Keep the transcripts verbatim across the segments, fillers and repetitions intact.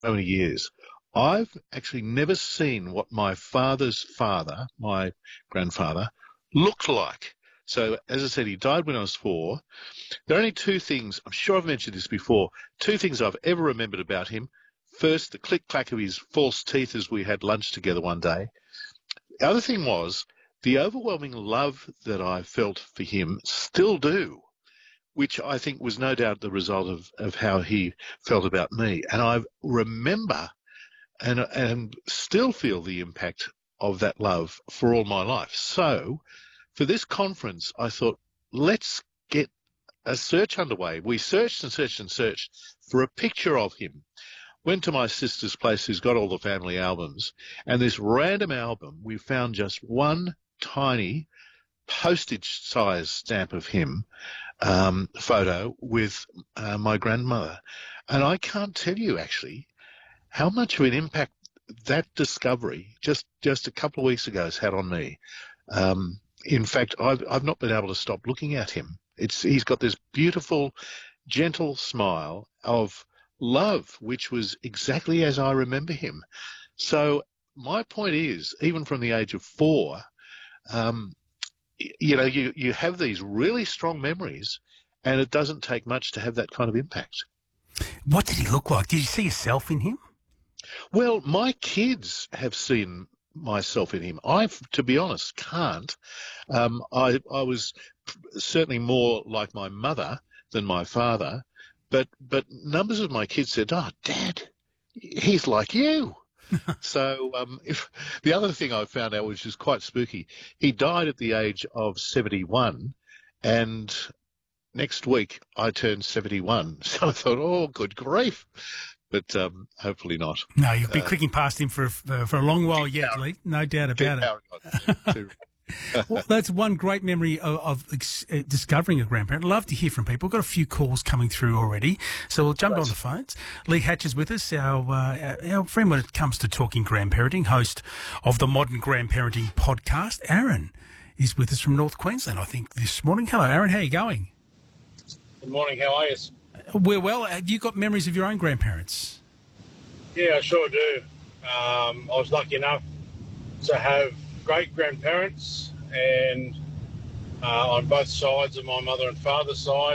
many years, I've actually never seen what my father's father, my grandfather, looked like. So, as I said, he died when I was four. There are only two things, I'm sure I've mentioned this before, two things I've ever remembered about him. First, the click-clack of his false teeth as we had lunch together one day. The other thing was the overwhelming love that I felt for him, still do, which I think was no doubt the result of, of how he felt about me. And I remember and, and still feel the impact of that love for all my life. So for this conference, I thought, let's get a search underway. We searched and searched and searched for a picture of him. Went to my sister's place, who's got all the family albums, and this random album, we found just one tiny postage-size stamp of him, um, photo with uh, my grandmother. And I can't tell you, actually, how much of an impact that discovery, just, just a couple of weeks ago, has had on me. Um, in fact, I've, I've not been able to stop looking at him. It's, he's got this beautiful, gentle smile of love, which was exactly as I remember him. So my point is, even from the age of four, um, you know, you, you have these really strong memories, and it doesn't take much to have that kind of impact. What did he look like? Did you see yourself in him? Well, my kids have seen myself in him. I, to be honest, can't. Um, I, I was certainly more like my mother than my father, but but numbers of my kids said, "Oh, Dad, he's like you." So um, if, the other thing I found out, which is quite spooky, he died at the age of seventy-one, and next week I turned seventy-one. So I thought, oh, good grief. But um, hopefully not. No, you've been uh, clicking past him for for, for a long while yet, Lee. No doubt about it. Well, that's one great memory of, of uh, discovering a grandparent. Love to hear from people. We've got a few calls coming through already, so we'll jump right on the phones. Lee Hatch is with us, our, uh, our friend when it comes to talking grandparenting, host of the Modern Grandparenting podcast. Aaron is with us from North Queensland, I think, this morning. Hello, Aaron. How are you going? Good morning. How are you? We're well. Have you got memories of your own grandparents? Yeah, I sure do. Um, I was lucky enough to have great-grandparents, and uh, on both sides of my mother and father's side,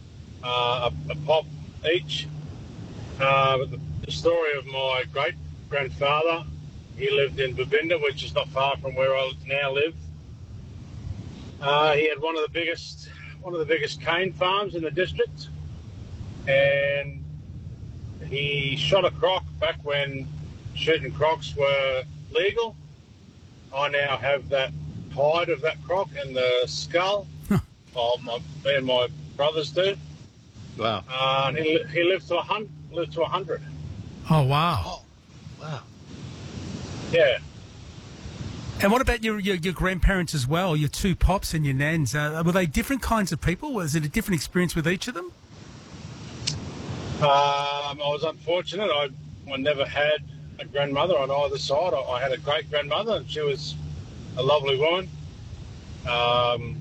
uh, a, a pop each. Uh, but the, the story of my great-grandfather, he lived in Babinda, which is not far from where I now live. Uh, he had one of the biggest, one of the biggest cane farms in the district, and he shot a croc back when shooting crocs were legal. I now have that hide of that croc and the skull. Oh, my, me and my brothers do. Wow. Uh, and he, he lived to a hundred. Lived to a hundred. Oh wow! Oh, wow. Yeah. And what about your, your your grandparents as well? Your two pops and your nans. Uh, were they different kinds of people? Was it a different experience with each of them? Um, I was unfortunate. I, I never had a grandmother on either side. I, I had a great grandmother, and she was a lovely woman. Um,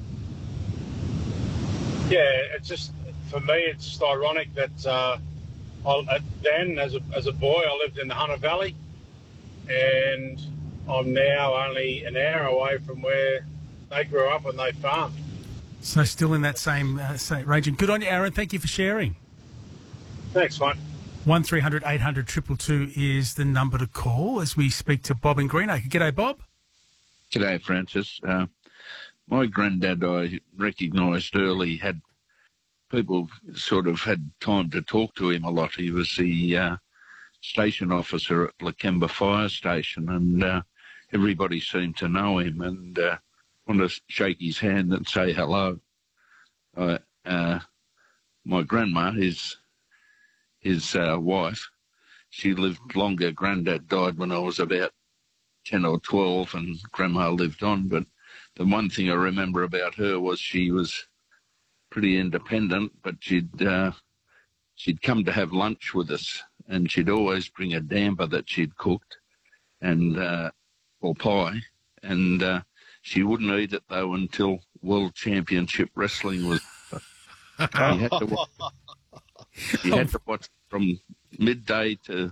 yeah, it's just, for me, it's just ironic that uh, I, then, as a, as a boy, I lived in the Hunter Valley, and I'm now only an hour away from where they grew up and they farmed. So still in that same, uh, same range. And good on you, Aaron. Thank you for sharing. Thanks, mate. one three hundred eight hundred two two two is the number to call as we speak to Bob in Greenacre. G'day, Bob. G'day, Francis. Uh, my granddad, I recognised early, had people sort of had time to talk to him a lot. He was the uh, station officer at Lakemba Fire Station, and uh, everybody seemed to know him and uh, wanted to shake his hand and say hello. Uh, uh, my grandma, his his uh, wife, she lived longer. Granddad died when I was about ten or twelve, and Grandma lived on. But the one thing I remember about her was she was pretty independent, but she'd uh, she'd come to have lunch with us, and she'd always bring a damper that she'd cooked, and uh, or pie, and uh, she wouldn't eat it though until World Championship Wrestling was. You had to watch, you had to watch from midday to